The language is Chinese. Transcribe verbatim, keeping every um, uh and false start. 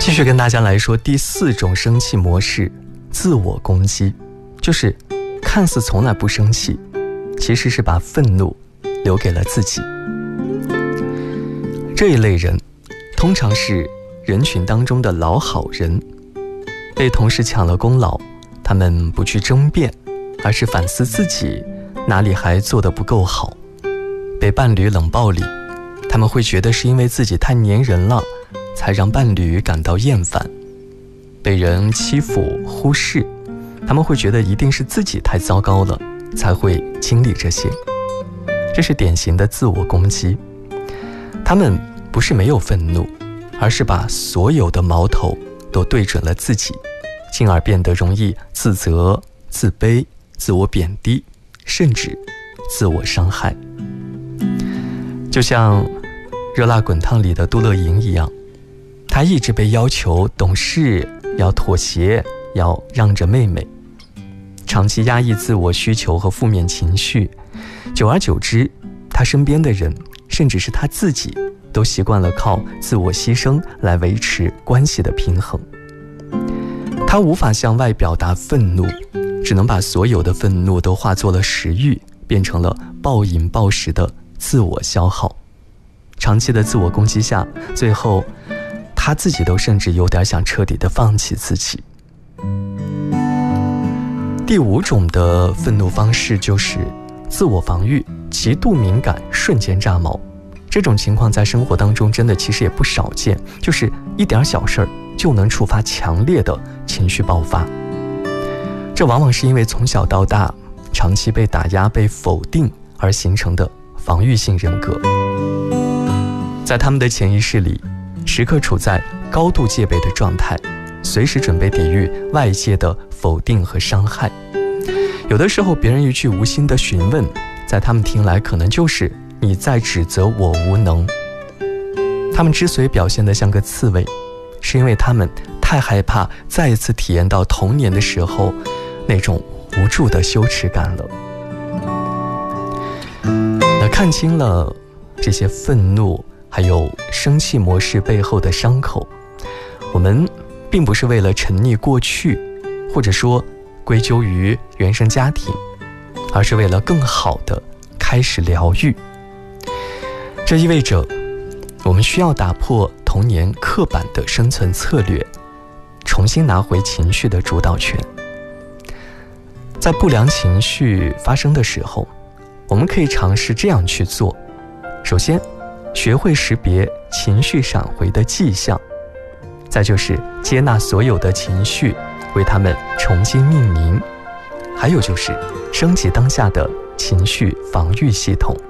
继续跟大家来说第四种生气模式，自我攻击，就是看似从来不生气，其实是把愤怒留给了自己。这一类人通常是人群当中的老好人，被同事抢了功劳，他们不去争辩，而是反思自己哪里还做得不够好。被伴侣冷暴力，他们会觉得是因为自己太粘人了，才让伴侣感到厌烦。被人欺负忽视，他们会觉得一定是自己太糟糕了，才会经历这些。这是典型的自我攻击。他们不是没有愤怒，而是把所有的矛头都对准了自己，进而变得容易自责、自卑、自我贬低，甚至自我伤害。就像热辣滚烫里的杜乐莹一样，她一直被要求懂事，要妥协，要让着妹妹，长期压抑自我需求和负面情绪，久而久之，她身边的人，甚至是她自己，都习惯了靠自我牺牲来维持关系的平衡。她无法向外表达愤怒，只能把所有的愤怒都化作了食欲，变成了暴饮暴食的自我消耗。长期的自我攻击下，最后他自己都甚至有点想彻底的放弃自己。第五种的愤怒方式就是自我防御，极度敏感，瞬间炸毛。这种情况在生活当中真的其实也不少见，就是一点小事儿就能触发强烈的情绪爆发。这往往是因为从小到大长期被打压、被否定而形成的防御性人格。在他们的潜意识里，时刻处在高度戒备的状态，随时准备抵御外界的否定和伤害。有的时候别人一句无心的询问，在他们听来可能就是你在指责我无能。他们之所以表现得像个刺猬，是因为他们太害怕再一次体验到童年的时候那种无助的羞耻感了。那看清了这些愤怒还有生气模式背后的伤口，我们并不是为了沉溺过去，或者说归咎于原生家庭，而是为了更好的开始疗愈。这意味着我们需要打破童年刻板的生存策略，重新拿回情绪的主导权。在不良情绪发生的时候，我们可以尝试这样去做。首先，学会识别情绪闪回的迹象，再就是接纳所有的情绪，为它们重新命名，还有就是升级当下的情绪防御系统。